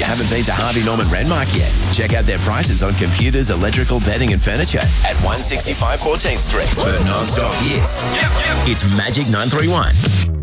you haven't been to Harvey Norman Renmark yet, check out their prices on computers, electrical, bedding and furniture at 165 14th Street. For non-stop hits, it's Magic 931.